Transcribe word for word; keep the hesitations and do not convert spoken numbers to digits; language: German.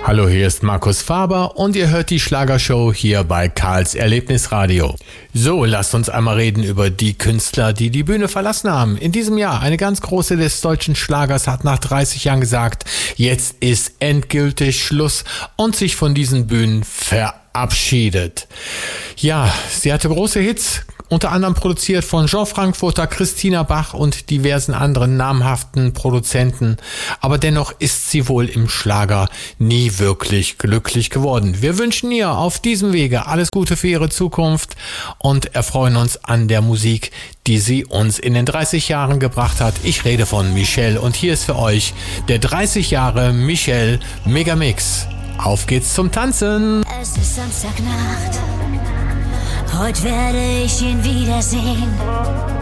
Hallo, hier ist Markus Faber und ihr hört die Schlagershow hier bei Karls Erlebnisradio. So, lasst uns einmal reden über die Künstler, die die Bühne verlassen haben. In diesem Jahr, eine ganz große des deutschen Schlagers hat nach dreißig Jahren gesagt, jetzt ist endgültig Schluss und sich von diesen Bühnen verabschiedet. Ja, sie hatte große Hits, unter anderem produziert von Jean Frankfurter, Christina Bach und diversen anderen namhaften Produzenten. Aber dennoch ist sie wohl im Schlager nie wirklich glücklich geworden. Wir wünschen ihr auf diesem Wege alles Gute für ihre Zukunft und erfreuen uns an der Musik, die sie uns in den dreißig Jahren gebracht hat. Ich rede von Michelle und hier ist für euch der dreißig Jahre Michelle Megamix. Auf geht's zum Tanzen! Es ist Samstagnacht. Heute werde ich ihn wiedersehen.